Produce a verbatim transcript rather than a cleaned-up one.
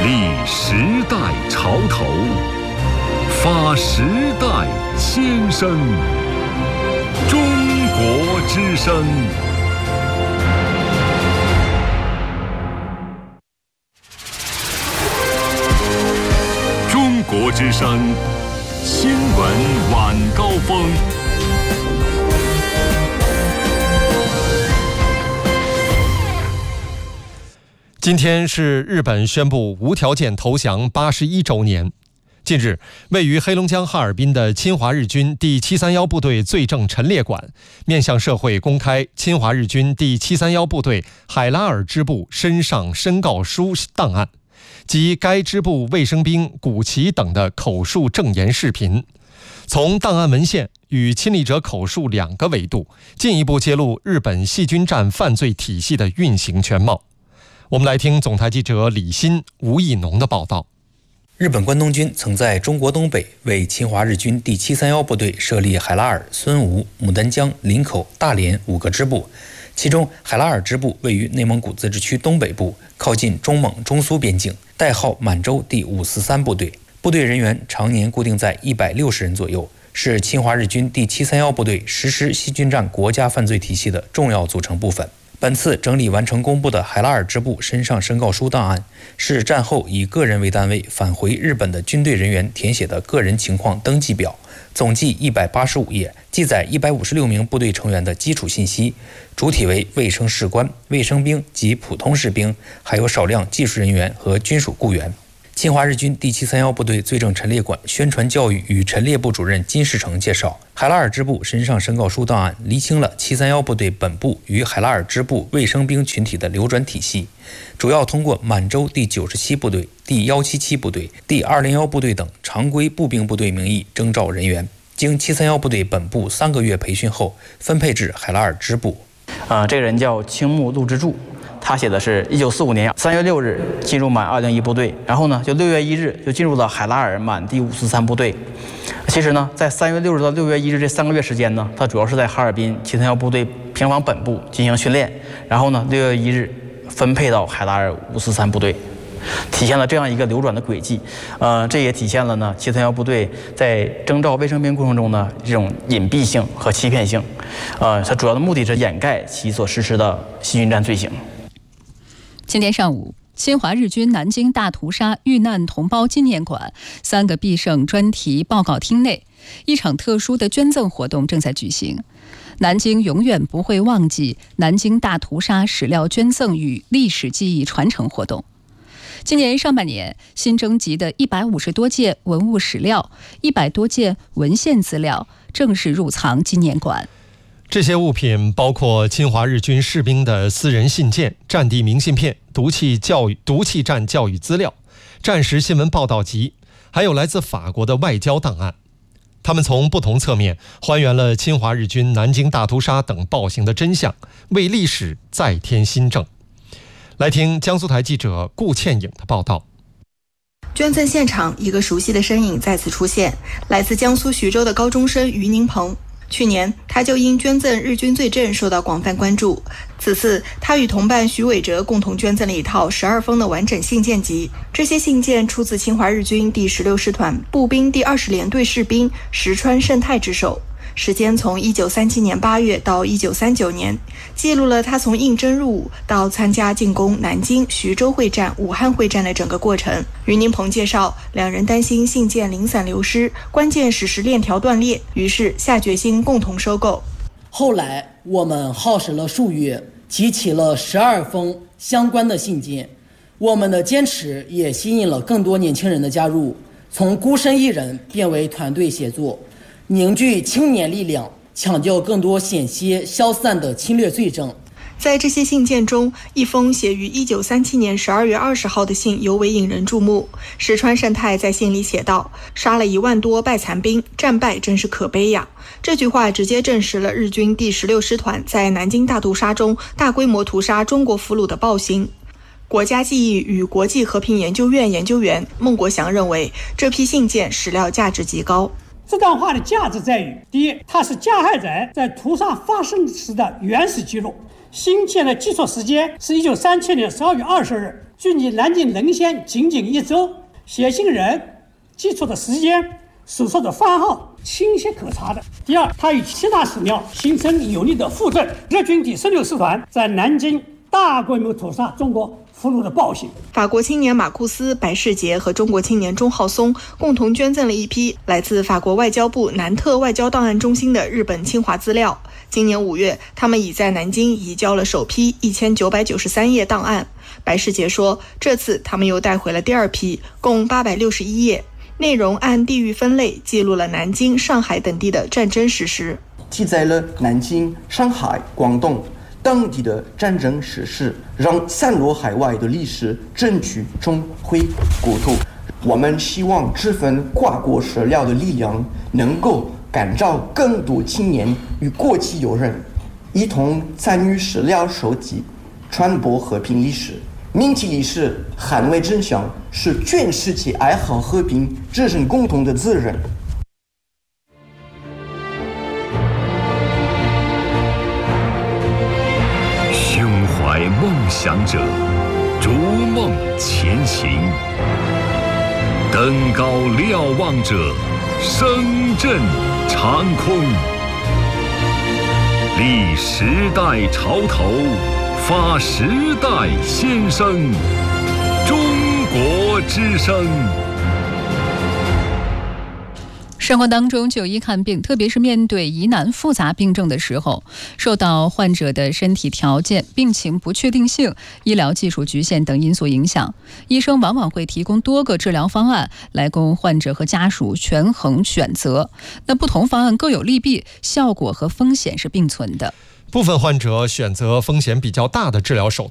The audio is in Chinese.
立时代潮头，发时代先声。中国之声。中国之声新闻晚高峰。 今天是日本宣布无条件投降八十一周年。近日，位于黑龙江哈尔滨的侵华日军第七三一部队罪证陈列馆面向社会公开侵华日军第七三一部队海拉尔支部身上申告书档案及该支部卫生兵古奇等的口述证言视频，从档案文献与亲历者口述两个维度，进一步揭露日本细菌战犯罪体系的运行全貌。我们来听总台记者李欣、吴义农的报道。 日本关东军曾在中国东北为侵华日军第七三一部队设立海拉尔、孙吴、牡丹江、林口、大连五个支部，其中海拉尔支部位于内蒙古自治区东北部，靠近中蒙、中苏边境，代号满洲第五四三部队，部队人员常年固定在一百六十人左右，是侵华日军第七三一部队实施细菌战国家犯罪体系的重要组成部分。本次整理完成公布的海拉尔支部身上申告书档案，是战后以个人为单位返回日本的军队人员填写的个人情况登记表，总计一百八十五页，记载一百五十六名部队成员的基础信息，主体为卫生士官、卫生兵及普通士兵，还有少量技术人员和军属雇员。侵华日军第七三一部队罪证陈列馆宣传教育与陈列部主任金世成介绍，海拉尔支部身上申告书档案厘清了七三一部队本部与海拉尔支部卫生兵群体的流转体系，主要通过满洲第九十七部队、第一七七部队、第二零一部队等常规步兵部队名义征召人员，经七三一部队本部三个月培训后分配至海拉尔支部。 呃，这个人叫青木陆之助，他写的是一九四五年三月六日进入满二零一部队，然后呢就六月一日就进入了海拉尔满第五四三部队。其实呢，在三月六日到六月一日这三个月时间呢，他主要是在哈尔滨七三一部队平房本部进行训练，然后呢六月一日分配到海拉尔五四三部队，体现了这样一个流转的轨迹。呃，这也体现了呢七三一部队在征召卫生兵过程中呢这种隐蔽性和欺骗性。呃，它主要的目的是掩盖其所实施的细菌战罪行。 今天上午，侵华日军南京大屠杀遇难同胞纪念馆三个必胜专题报告厅内，一场特殊的捐赠活动正在举行。南京永远不会忘记南京大屠杀史料捐赠与历史记忆传承活动。今年上半年新征集的一百五十多件文物史料、一百多件文献资料正式入藏纪念馆。 这些物品包括侵华日军士兵的私人信件、战地明信片、毒气教育、毒气战教育资料、战时新闻报道集，还有来自法国的外交档案。他们从不同侧面还原了侵华日军南京大屠杀等暴行的真相，为历史再添新证。来听江苏台记者顾倩颖的报道。 捐赠现场，一个熟悉的身影再次出现，来自江苏徐州的高中生于宁鹏。去年，他就因捐赠日军罪证受到广泛关注。此次，他与同伴徐伟哲共同捐赠了一套十二封的完整信件集。这些信件出自侵华日军第十六师团步兵第二十联队士兵石川胜太之手。时间从一九三七年八月到一九三九年，记录了他从应征入伍到参加进攻南京、徐州会战、武汉会战的整个过程。于宁鹏介绍，两人担心信件零散流失，关键史实链条断裂，于是下决心共同收购。 后来我们耗时了数月，集齐了十二封相关的信件。我们的坚持也吸引了更多年轻人的加入，从孤身一人变为团队协作，凝聚青年力量，抢救更多险些消散的侵略罪证。 在这些信件中，一封写于一九三七年十二月二十号的信尤为引人注目。石川胜太在信里写道：“杀了一万多败残兵，战败真是可悲呀。”这句话直接证实了日军第十六师团在南京大屠杀中大规模屠杀中国俘虏的暴行。国家记忆与国际和平研究院研究员孟国祥认为，这批信件史料价值极高。 这段话的价值在于，第一，它是加害者在屠杀发生时的原始记录。信件的记述时间是一九三七年十二月二十日， 距离南京沦陷仅仅一周，写信人记错的时间、手册的番号清晰可查的。第二，它与其他史料形成有力的互证。日军第十六师团在南京大规模屠杀中国俘虏的暴行。 法国青年马库斯、白世杰和中国青年钟浩松共同捐赠了一批来自法国外交部南特外交档案中心的日本侵华资料。今年五月，他们已在南京移交了首批一千九百九十三页档案。白世杰说，这次他们又带回了第二批，共八百六十一页，内容按地域分类记录了南京、上海等地的战争史实， 记载了南京、上海、广东当地的战争史实，让散落海外的历史证据重回国土。我们希望这份跨国史料的力量能够感召更多青年与国际友人，一同参与史料收集、传播和平历史。铭记历史、捍卫真相，是全世界爱好和平、这是共同的责任。 胸怀梦想者，逐梦前行；登高瞭望者，声震长空。立时代潮头，发时代先声。中国之声。 生活当中就医看病，特别是面对疑难复杂病症的时候，受到患者的身体条件、病情不确定性、医疗技术局限等因素影响，医生往往会提供多个治疗方案来供患者和家属权衡选择。那不同方案各有利弊，效果和风险是并存的。 部分患者选择风险比较大的治疗手